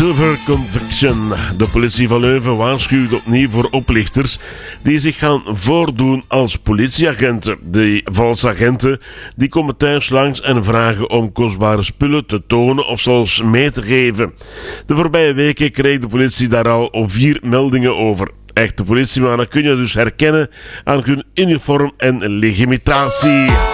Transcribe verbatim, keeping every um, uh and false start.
Silver Conviction. De politie van Leuven waarschuwt opnieuw voor oplichters die zich gaan voordoen als politieagenten. Die valse agenten die komen thuis langs en vragen om kostbare spullen te tonen of zelfs mee te geven. De voorbije weken kreeg de politie daar al vier meldingen over. Echte politiemannen kun je dus herkennen aan hun uniform en legitimatie.